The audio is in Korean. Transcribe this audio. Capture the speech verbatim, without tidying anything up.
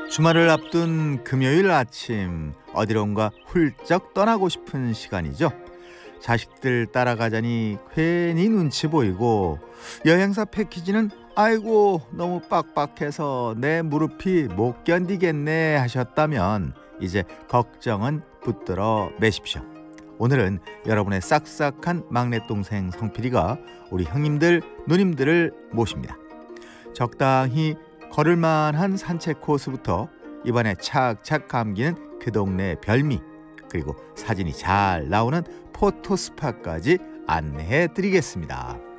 주말을 앞둔 금요일 아침, 어디론가 훌쩍 떠나고 싶은 시간이죠. 자식들 따라가자니 괜히 눈치 보이고, 여행사 패키지는 아이고 너무 빡빡해서 내 무릎이 못 견디겠네 하셨다면 이제 걱정은 붙들어 매십시오. 오늘은 여러분의 싹싹한 막내동생 성필이가 우리 형님들 누님들을 모십니다. 적당히 걸을만한 산책 코스부터 입안에 착착 감기는 그 동네 별미, 그리고 사진이 잘 나오는 포토스팟까지 안내해 드리겠습니다.